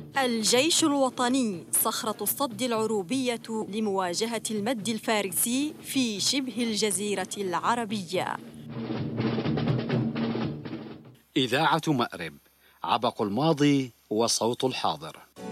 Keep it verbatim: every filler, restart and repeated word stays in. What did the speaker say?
الجيش الوطني صخرة الصد العروبية لمواجهة المد الفارسي في شبه الجزيرة العربية. إذاعة مأرب، عبق الماضي وصوت الحاضر.